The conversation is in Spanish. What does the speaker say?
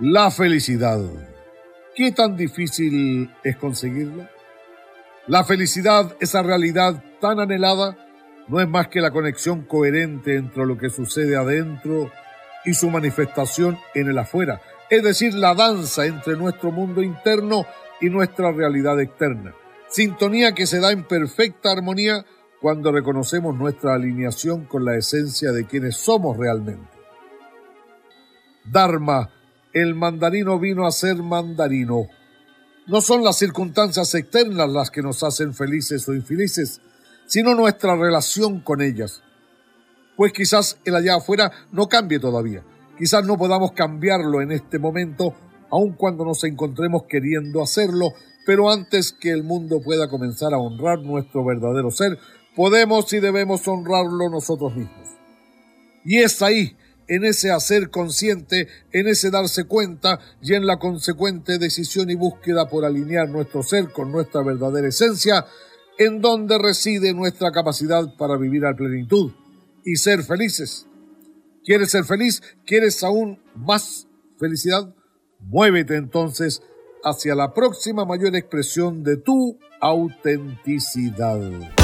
La felicidad. ¿Qué tan difícil es conseguirla? La felicidad, esa realidad tan anhelada, no es más que la conexión coherente entre lo que sucede adentro y su manifestación en el afuera, es decir, la danza entre nuestro mundo interno y nuestra realidad externa. Sintonía que se da en perfecta armonía cuando reconocemos nuestra alineación con la esencia de quienes somos realmente. Dharma, el mandarino vino a ser mandarino. No son las circunstancias externas las que nos hacen felices o infelices, sino nuestra relación con ellas. Pues quizás el allá afuera no cambie todavía. Quizás no podamos cambiarlo en este momento, aun cuando nos encontremos queriendo hacerlo, pero antes que el mundo pueda comenzar a honrar nuestro verdadero ser, podemos y debemos honrarlo nosotros mismos. Y es ahí, en ese hacer consciente, en ese darse cuenta y en la consecuente decisión y búsqueda por alinear nuestro ser con nuestra verdadera esencia, en donde reside nuestra capacidad para vivir a plenitud y ser felices. ¿Quieres ser feliz? ¿Quieres aún más felicidad? Muévete entonces hacia la próxima mayor expresión de tu autenticidad.